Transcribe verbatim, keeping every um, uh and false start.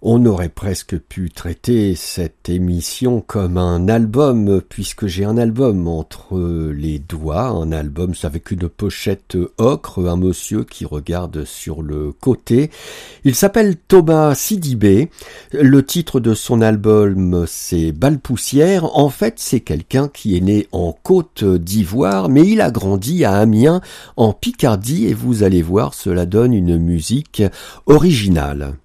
On aurait presque pu traiter cette émission comme un album, puisque j'ai un album entre les doigts, un album avec une pochette ocre, un monsieur qui regarde sur le côté. Il s'appelle Thomas Sidibé. Le titre de son album, c'est Balpoussière. En fait, c'est quelqu'un qui est né en Côte d'Ivoire, mais il a grandi à Amiens, en Picardie, et vous allez voir, cela donne une musique originale.